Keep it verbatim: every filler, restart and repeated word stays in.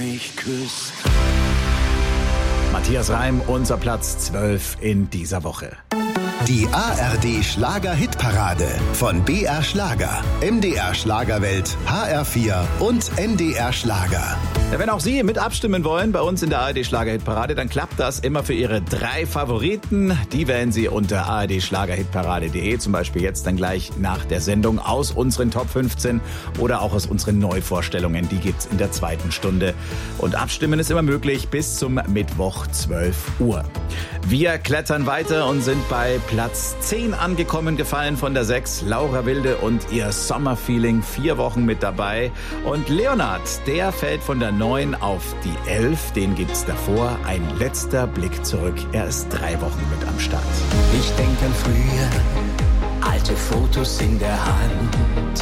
mich küsst. Matthias Reim, unser Platz zwölf in dieser Woche. Die A R D Schlager-Hitparade von B R Schlager, M D R Schlagerwelt, H R vier und N D R Schlager. Ja, wenn auch Sie mit abstimmen wollen bei uns in der A R D Schlager-Hitparade, dann klappt das immer für Ihre drei Favoriten. Die wählen Sie unter a r d schlagerhitparade punkt de, zum Beispiel jetzt dann gleich nach der Sendung aus unseren Top fünfzehn oder auch aus unseren Neuvorstellungen. Die gibt's in der zweiten Stunde. Und abstimmen ist immer möglich bis zum Mittwoch zwölf Uhr. Wir klettern weiter und sind bei Platz zehn angekommen, gefallen von der sechs. Laura Wilde und ihr Sommerfeeling, vier Wochen mit dabei. Und Leonard, der fällt von der neun auf die elf. Den gibt's davor. Ein letzter Blick zurück. Er ist drei Wochen mit am Start. Ich denk an früher, alte Fotos in der Hand.